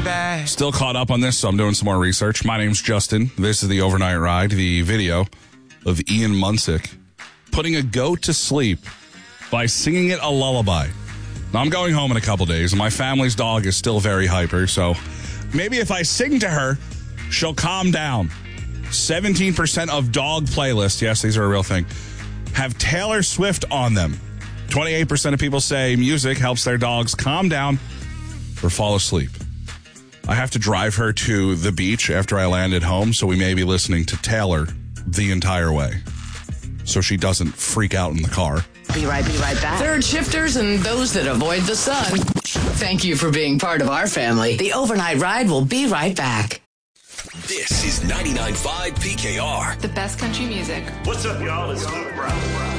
back. Still caught up on this, so I'm doing some more research. My name's Justin. This is the Overnight Ride, the video of Ian Munsick putting a goat to sleep by singing it a lullaby. Now, I'm going home in a couple days, and my family's dog is still very hyper, so maybe if I sing to her, she'll calm down. 17% of dog playlists, yes, these are a real thing, have Taylor Swift on them. 28% of people say music helps their dogs calm down or fall asleep. I have to drive her to the beach after I land at home, so we may be listening to Taylor the entire way, so she doesn't freak out in the car. Be right back. Third shifters and those that avoid the sun. Thank you for being part of our family. The Overnight Ride will be right back. This is 99.5 PKR. The best country music. What's up, y'all? It's Luke Brown.